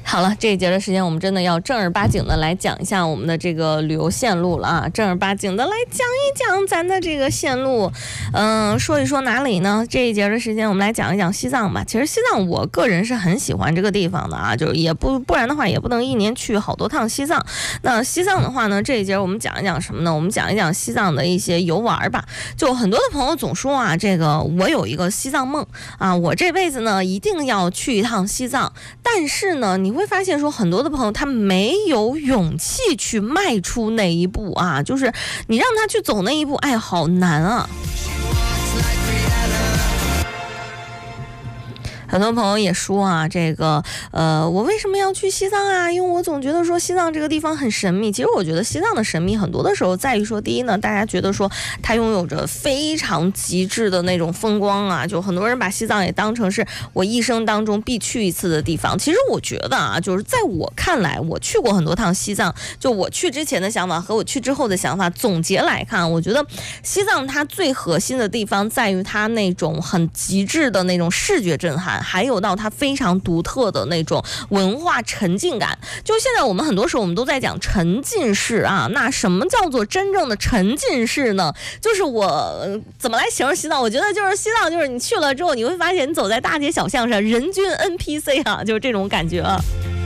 好了，这一节的时间我们真的要正儿八经的来讲一下我们的这个旅游线路了啊，正儿八经的来讲一讲咱的这个线路，说一说哪里呢？这一节的时间我们来讲一讲西藏吧。其实西藏我个人是很喜欢这个地方的啊，就是也不然的话也不能一年去好多趟西藏。那西藏的话呢，这一节我们讲一讲什么呢？我们讲一讲西藏的一些游玩吧。就很多的朋友总说啊，这个我有一个西藏梦啊，我这辈子呢一定要去一趟西藏。但是呢，你会发现说很多的朋友他没有勇气去迈出那一步啊，就是你让他去走那一步，哎，好难啊。很多朋友也说啊，这个我为什么要去西藏啊？因为我总觉得说西藏这个地方很神秘。其实我觉得西藏的神秘很多的时候在于说，第一呢，大家觉得说它拥有着非常极致的那种风光啊，就很多人把西藏也当成是我一生当中必去一次的地方。其实我觉得啊，就是在我看来，我去过很多趟西藏，就我去之前的想法和我去之后的想法总结来看，我觉得西藏它最核心的地方在于它那种很极致的那种视觉震撼。还有到它非常独特的那种文化沉浸感。就现在我们很多时候我们都在讲沉浸式啊，那什么叫做真正的沉浸式呢？就是我怎么来形容西藏？我觉得就是西藏，就是你去了之后，你会发现你走在大街小巷上，人均 NPC 啊，就是这种感觉啊。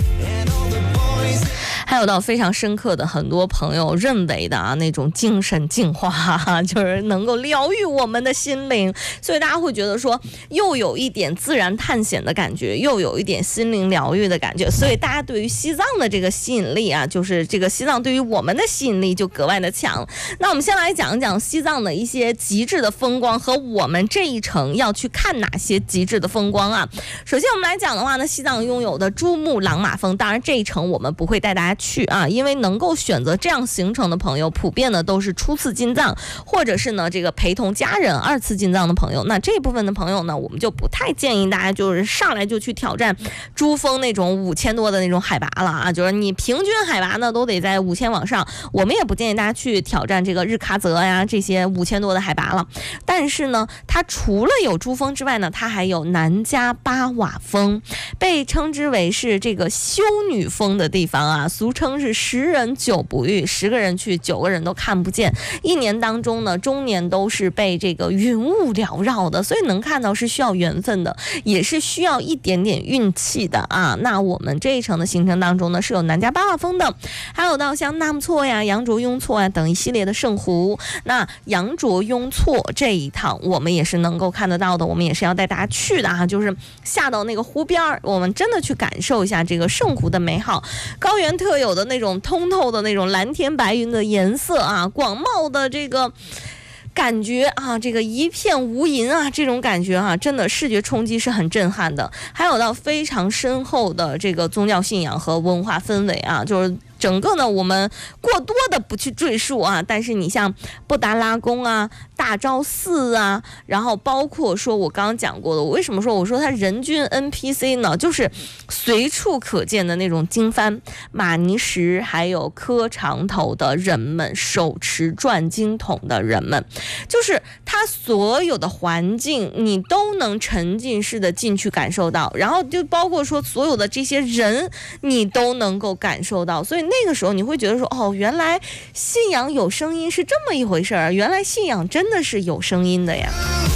还有到非常深刻的很多朋友认为的啊那种精神净化，就是能够疗愈我们的心灵，所以大家会觉得说又有一点自然探险的感觉，又有一点心灵疗愈的感觉，所以大家对于西藏的这个吸引力啊，就是这个西藏对于我们的吸引力就格外的强。那我们先来讲一讲西藏的一些极致的风光和我们这一程要去看哪些极致的风光啊。首先我们来讲的话呢，西藏拥有的珠穆朗玛峰，当然这一程我们不会带大家去啊，因为能够选择这样行程的朋友，普遍的都是初次进藏，或者是呢这个陪同家人2次进藏的朋友。那这部分的朋友呢，我们就不太建议大家就是上来就去挑战珠峰那种5000多的那种海拔了啊，就是你平均海拔呢都得在5000往上，我们也不建议大家去挑战这个日喀则呀这些5000多的海拔了。但是呢，它除了有珠峰之外呢，它还有南迦巴瓦峰，被称之为是这个修女峰的地方啊，俗称是10人9不遇，10个人去9个人都看不见。一年当中呢，终年都是被这个云雾缭绕的，所以能看到是需要缘分的，也是需要一点点运气的啊。那我们这一程的行程当中呢，是有南迦巴瓦峰的，还有到像纳木错呀、羊卓雍措呀等一系列的圣湖。那羊卓雍措这一趟我们也是能够看得到的，我们也是要带大家去的啊，就是下到那个湖边，我们真的去感受一下这个圣湖的美好，高原特有的那种通透的那种蓝天白云的颜色啊，广袤的这个感觉啊，这个一片无垠啊，这种感觉啊，真的视觉冲击是很震撼的。还有到非常深厚的这个宗教信仰和文化氛围啊，就是整个呢我们过多的不去赘述啊，但是你像布达拉宫啊、大昭寺啊，然后包括说我刚刚讲过的，我为什么说我说它人均 NPC 呢，就是随处可见的那种经幡、玛尼石，还有磕长头的人们，手持转经筒的人们，就是它所有的环境你都能沉浸式的进去感受到，然后就包括说所有的这些人你都能够感受到，所以那个时候你会觉得说，哦，原来信仰有声音是这么一回事儿，原来信仰真的是有声音的呀。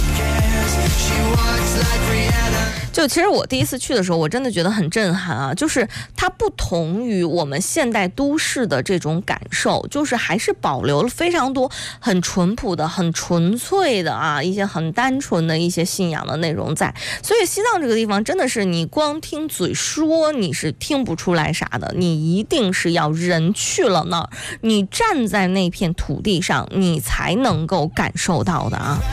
就其实我第一次去的时候，我真的觉得很震撼啊，就是它不同于我们现代都市的这种感受，就是还是保留了非常多很淳朴的、很纯粹的啊，一些很单纯的一些信仰的内容在。所以西藏这个地方真的是你光听嘴说你是听不出来啥的，你一定是要人去了那儿，你站在那片土地上，你才能够感受到的啊。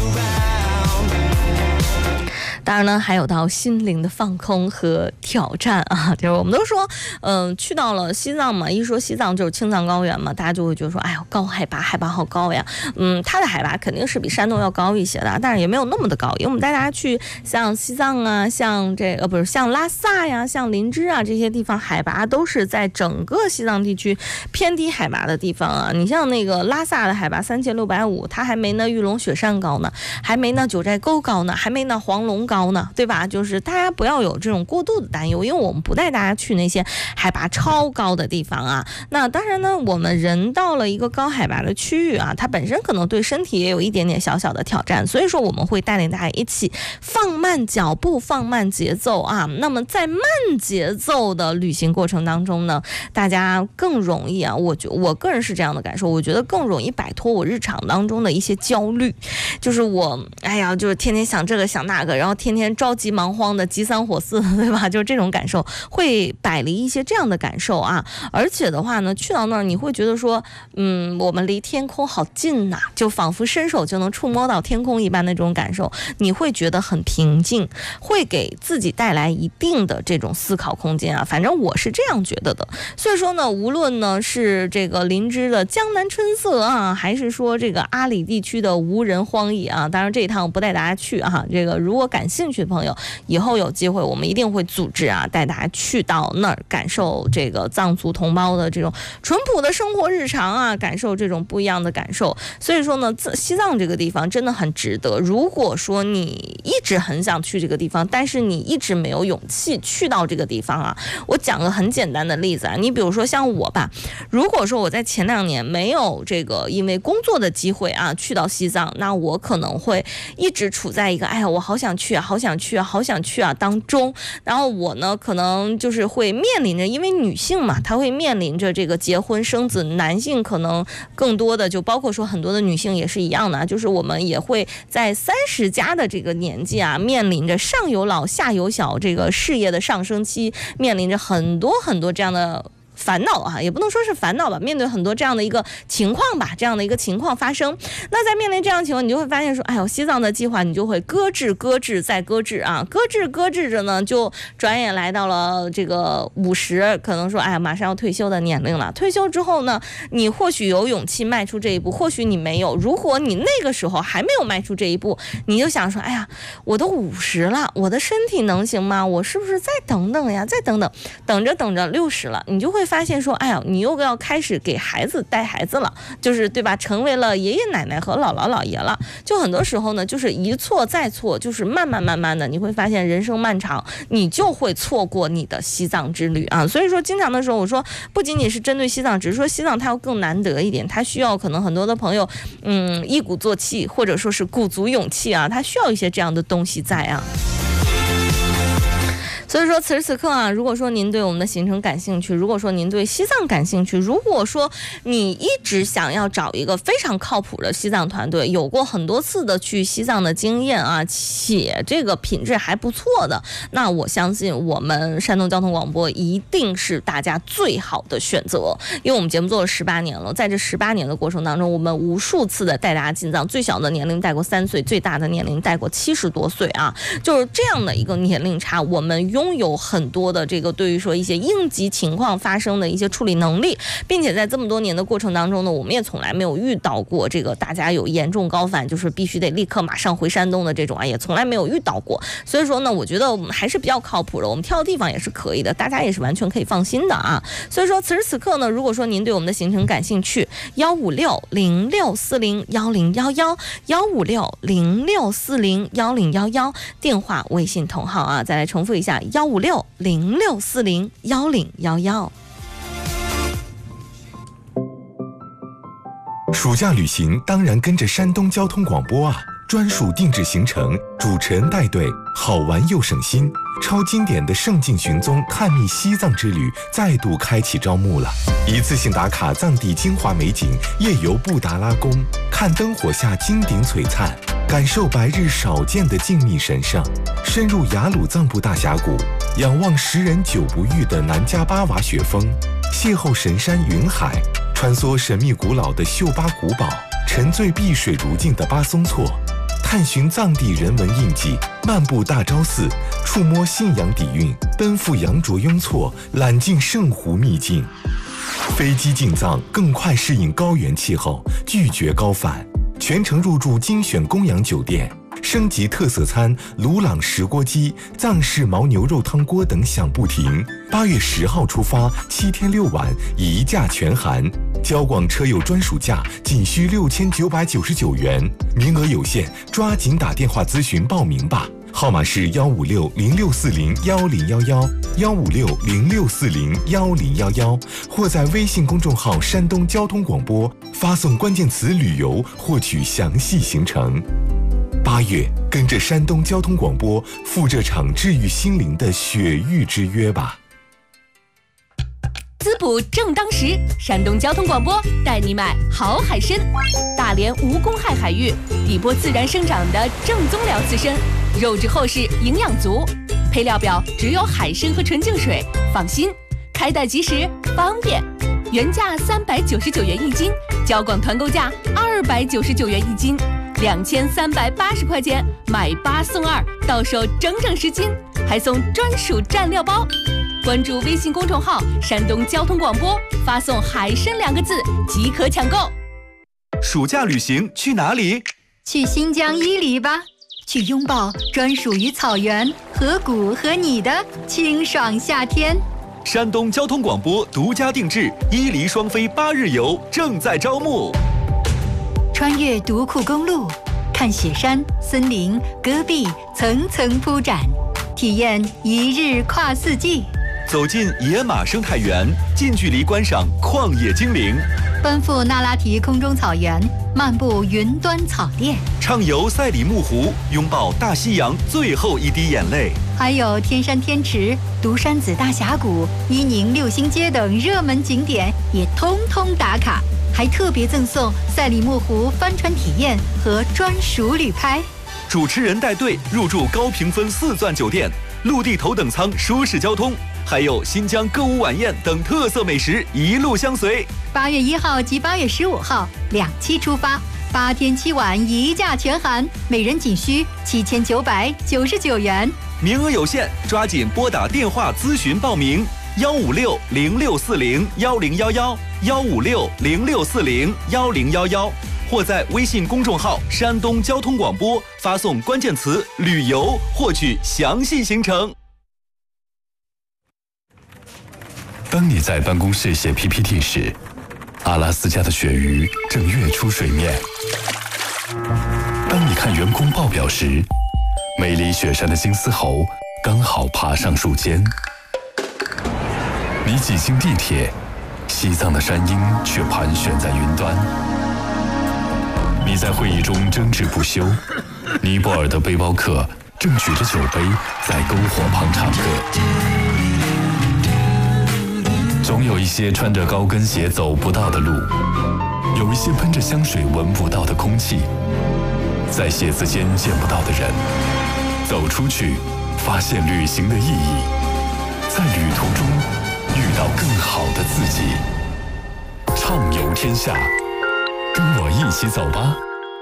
当然呢，还有到心灵的放空和挑战啊，就是我们都说，去到了西藏嘛，一说西藏就是青藏高原嘛，大家就会觉得说，哎呦，高海拔，海拔好高呀。它的海拔肯定是比山东要高一些的，但是也没有那么的高，因为我们带大家去像西藏啊，像这个不是像拉萨呀、像林芝啊这些地方，海拔都是在整个西藏地区偏低海拔的地方啊。你像那个拉萨的海拔3650，它还没那玉龙雪山高呢，还没那九寨沟高呢，还没那黄龙高高呢？对吧？就是大家不要有这种过度的担忧，因为我们不带大家去那些海拔超高的地方啊。那当然呢，我们人到了一个高海拔的区域啊，它本身可能对身体也有一点点小小的挑战，所以说我们会带领大家一起放慢脚步，放慢节奏啊。那么在慢节奏的旅行过程当中呢，大家更容易啊，我个人是这样的感受，我觉得更容易摆脱我日常当中的一些焦虑，就是我就是天天想这个想那个，然后天天着急忙慌的急三火四，对吧？就是这种感受，会摆离一些这样的感受啊。而且的话呢，去到那儿你会觉得说，我们离天空好近呐，就仿佛伸手就能触摸到天空一般的这种感受，你会觉得很平静，会给自己带来一定的这种思考空间啊。反正我是这样觉得的。所以说呢，无论呢是这个林芝的江南春色啊，还是说这个阿里地区的无人荒野啊，当然这一趟不带大家去啊，这个如果感兴趣的朋友，以后有机会我们一定会组织啊，带大家去到那儿感受这个藏族同胞的这种淳朴的生活日常啊，感受这种不一样的感受。所以说呢，西藏这个地方真的很值得。如果说你一直很想去这个地方，但是你一直没有勇气去到这个地方啊，我讲个很简单的例子啊，你比如说像我吧，如果说我在前2年没有这个因为工作的机会啊去到西藏，那我可能会一直处在一个我好想去啊，好想去啊，好想去啊当中。然后我呢可能就是会面临着，因为女性嘛，她会面临着这个结婚生子，男性可能更多的就包括说很多的女性也是一样的，就是我们也会在30加的这个年纪啊，面临着上有老下有小这个事业的上升期，面临着很多很多这样的烦恼啊，也不能说是烦恼吧，面对很多这样的一个情况吧，这样的一个情况发生。那在面临这样的情况，你就会发现说，西藏的计划你就会搁置再搁置啊，搁置着呢，就转眼来到了这个50，可能说马上要退休的年龄了。退休之后呢，你或许有勇气迈出这一步，或许你没有。如果你那个时候还没有迈出这一步，你就想说，我都50了，我的身体能行吗？我是不是再等等呀？再等等，等着60了，你就会发现说，你又要开始给孩子带孩子了，就是对吧？成为了爷爷奶奶和姥姥姥爷了。就很多时候呢，就是一错再错，就是慢慢的，你会发现人生漫长，你就会错过你的西藏之旅啊。所以说，经常的时候我说，不仅仅是针对西藏，只是说西藏它要更难得一点，它需要可能很多的朋友，一鼓作气，或者说是鼓足勇气啊，它需要一些这样的东西在啊。所以说此时此刻啊，如果说您对我们的行程感兴趣，如果说您对西藏感兴趣，如果说你一直想要找一个非常靠谱的西藏团队，有过很多次的去西藏的经验啊，且这个品质还不错的，那我相信我们山东交通广播一定是大家最好的选择。因为我们节目做了18年了，在这18年的过程当中，我们无数次的带大家进藏，最小的年龄带过3岁，最大的年龄带过70多岁啊，就是这样的一个年龄差，我们拥有很多的这个对于说一些应急情况发生的一些处理能力，并且在这么多年的过程当中呢，我们也从来没有遇到过这个大家有严重高反就是必须得立刻马上回山东的这种也从来没有遇到过。所以说呢，我觉得我们还是比较靠谱的，我们挑的地方也是可以的，大家也是完全可以放心的啊。所以说此时此刻呢，如果说您对我们的行程感兴趣，15606401011，15606401011，电话微信同号啊，再来重复一下15606401011。 暑假旅行当然跟着山东交通广播啊，专属定制行程，主持人带队，好玩又省心。超经典的圣境寻踪探秘西藏之旅再度开启招募了，一次性打卡藏地精华美景，夜游布达拉宫，看灯火下金顶璀璨，感受白日少见的静谧神圣，深入雅鲁藏布大峡谷，仰望10人9不遇的南迦巴瓦雪峰，邂逅神山云海，穿梭神秘古老的秀巴古堡，沉醉碧水如镜的巴松措，探寻藏地人文印记，漫步大昭寺，触摸信仰底蕴，奔赴羊卓雍措，揽尽圣湖秘境。飞机进藏更快适应高原气候，拒绝高反，全程入住精选供养酒店，升级特色餐鲁朗石锅鸡、藏式牦牛肉汤锅等享不停。8月10号出发，7天6晚，一价全含，交广车友专属价仅需6999元，名额有限，抓紧打电话咨询报名吧。 号码是15606401011，15606401011，或在微信公众号山东交通广播发送关键词旅游获取详细行程。8月，跟着山东交通广播赴这场治愈心灵的雪域之约吧。 滋补正当时，山东交通广播带你买好海参。大连无公害海域，底波自然生长的正宗辽刺参，肉质厚实，营养足。配料表只有海参和纯净水，放心，开袋即食，方便。原价399元一斤，交广团购价299元一斤，2380块钱买8送2，到手整整10斤，还送专属蘸料包。关注微信公众号山东交通广播，发送海参2个字即可抢购。 暑假旅行去哪里？ 去新疆伊犁吧，去拥抱专属于草原、河谷和你的清爽夏天。 山东交通广播独家定制伊犁双飞8日游正在招募。 穿越独库公路，看雪山、森林、戈壁层层铺展，体验一日跨4季。 走进野马生态园，近距离观赏旷野精灵； 奔赴那拉提空中草原，漫步云端草甸； 畅游赛里木湖，拥抱大西洋最后一滴眼泪。 还有天山天池、独山子大峡谷、伊宁6星街等热门景点也通通打卡，还特别赠送赛里木湖帆船体验和专属旅拍。 主持人带队入住高评分4钻酒店，陆地头等舱舒适交通，还有新疆歌舞晚宴等特色美食一路相随。 8月1号及8月15号2期出发，8天7晚1价全含，每人仅需7999元。 名额有限，抓紧拨打电话咨询报名：15606401011，15606401011，或在微信公众号山东交通广播发送关键词旅游获取详细行程。 当你在办公室写 PPT 时，阿拉斯加的鳕鱼正跃出水面；当你看员工报表时，梅里雪山的金丝猴刚好爬上树尖；你挤进地铁，西藏的山鹰却盘旋在云端；你在会议中争执不休，尼泊尔的背包客正举着酒杯在篝火旁唱歌。总有一些穿着高跟鞋走不到的路，有一些喷着香水闻不到的空气，在写字间见不到的人。走出去，发现旅行的意义，在旅途中遇到更好的自己。畅游天下，跟我一起走吧。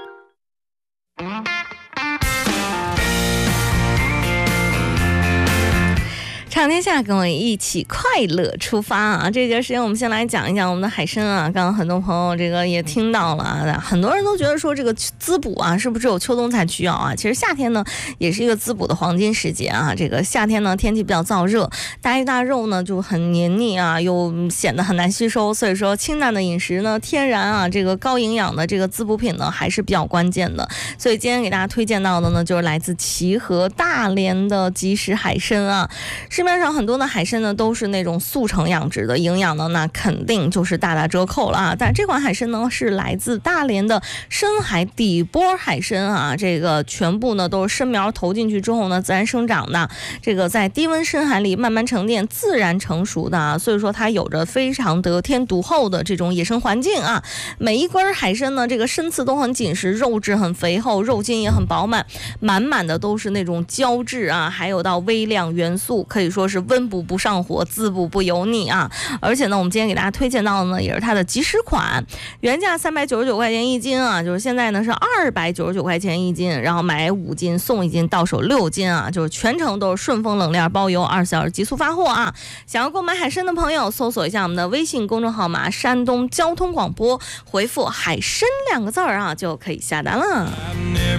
畅天下，跟我一起快乐出发啊！这节时间我们先来讲一讲我们的海参啊。刚刚很多朋友这个也听到了啊，很多人都觉得说这个滋补啊，是不是只有秋冬才需要啊？其实夏天呢也是一个滋补的黄金时节啊。这个夏天呢天气比较燥热，大鱼大肉呢就很黏腻啊，又显得很难吸收，所以说清淡的饮食呢，天然啊这个高营养的这个滋补品呢还是比较关键的。所以今天给大家推荐到的呢就是来自齐河大连的即食海参啊。市面上很多的海参呢都是那种速成养殖的，营养呢那肯定就是大打折扣了啊。但这款海参呢是来自大连的深海底波海参啊，这个全部呢都是生苗投进去之后呢自然生长的，这个在低温深海里慢慢沉淀自然成熟的啊，所以说它有着非常得天独厚的这种野生环境啊。每一根海参呢这个身刺都很紧实，肉质很肥厚，肉筋也很饱满，满满的都是那种胶质啊，还有到微量元素，可以说是温补不上火，滋补不油腻啊。而且呢我们今天给大家推荐到的呢也是它的即食款，原价399块钱一斤啊，就是现在呢是299块钱一斤，然后买5斤送1斤，到手6斤啊，就是全程都是顺丰冷链包邮，24小时急速发货啊。想要购买海参的朋友搜索一下我们的微信公众号码山东交通广播，回复海参2个字啊就可以下单了。